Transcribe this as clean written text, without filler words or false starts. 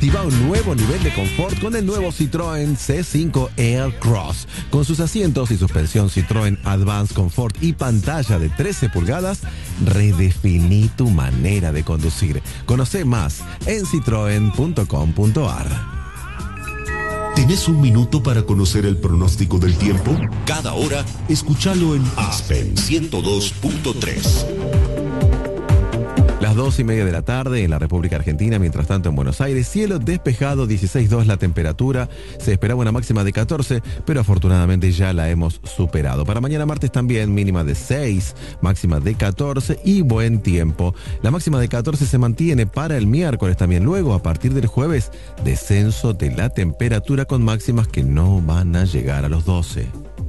Viva un nuevo nivel de confort con el nuevo Citroën C5 Aircross. Con sus asientos y suspensión Citroën Advanced Comfort y pantalla de 13 pulgadas, redefiní tu manera de conducir. Conoce más en citroen.com.ar. ¿Tenés un minuto para conocer el pronóstico del tiempo? Cada hora, escúchalo en Aspen 102.3. Las 2:30 de la tarde en la República Argentina, mientras tanto en Buenos Aires, cielo despejado, 16,2 la temperatura, se esperaba una máxima de 14, pero afortunadamente ya la hemos superado. Para mañana martes también, mínima de 6, máxima de 14 y buen tiempo. La máxima de 14 se mantiene para el miércoles también. Luego, a partir del jueves, descenso de la temperatura con máximas que no van a llegar a los 12.